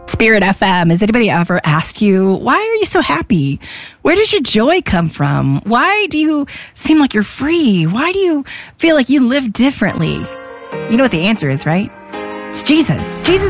Spirit FM. Has anybody ever asked you, why are you so happy? Where does your joy come from? Why do you seem like you're free? Why do you feel like you live differently? You know what the answer is, right? It's Jesus. Jesus